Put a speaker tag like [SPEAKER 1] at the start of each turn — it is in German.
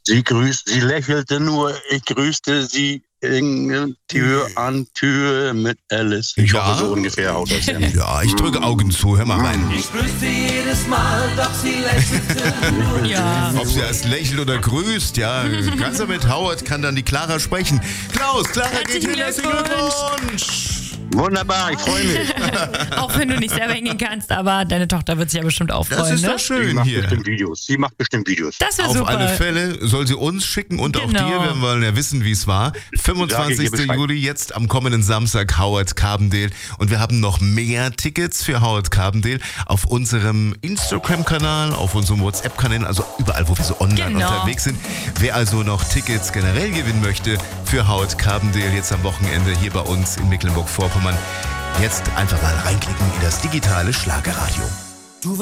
[SPEAKER 1] Sie lächelte nur, ich grüßte sie in Tür an Tür mit Alice. Ich hoffe, so ungefähr haut das hin.
[SPEAKER 2] Ja, ich drücke Augen zu, hör mal rein.
[SPEAKER 3] Ich grüßte jedes Mal, doch sie lächelte.
[SPEAKER 4] Ja.
[SPEAKER 2] Ob sie erst lächelt oder grüßt, ja, ganz mit Howard kann dann die Clara sprechen. Klaus, Clara geht hin, herzlichen Glückwunsch!
[SPEAKER 1] Wunderbar, ich freue mich.
[SPEAKER 4] Auch wenn du nicht selber hingehen kannst, aber deine Tochter wird sich ja bestimmt auch freuen.
[SPEAKER 2] Das ist
[SPEAKER 4] ne?
[SPEAKER 2] doch schön hier.
[SPEAKER 1] Sie macht bestimmt Videos.
[SPEAKER 4] Das wäre
[SPEAKER 2] Auf
[SPEAKER 4] super.
[SPEAKER 2] alle Fälle soll sie uns schicken und auch
[SPEAKER 4] Genau.
[SPEAKER 2] dir. Wir wollen ja wissen, wie es war. 25.
[SPEAKER 1] Bescheid.
[SPEAKER 2] Juli, jetzt am kommenden Samstag, Howard Carbendale. Und wir haben noch mehr Tickets für Howard Carbendale auf unserem Instagram-Kanal, auf unserem WhatsApp-Kanal, also überall, wo wir so online
[SPEAKER 4] Genau.
[SPEAKER 2] unterwegs sind. Wer also noch Tickets generell gewinnen möchte für Howard Carbendale jetzt am Wochenende hier bei uns in Mecklenburg-Vorpommern, jetzt einfach mal reinklicken in das digitale Schlagerradio.